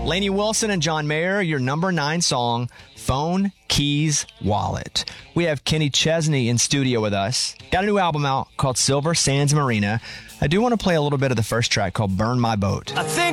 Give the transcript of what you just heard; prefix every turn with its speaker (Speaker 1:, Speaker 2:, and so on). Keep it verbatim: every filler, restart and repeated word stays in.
Speaker 1: Lainey Wilson and John Mayer, your number nine song, Phone, Keys, Wallet. We have Kenny Chesney in studio with us. Got a new album out called Silver Sands Marina. I do want to play a little bit of the first track called Burn My Boat.
Speaker 2: I think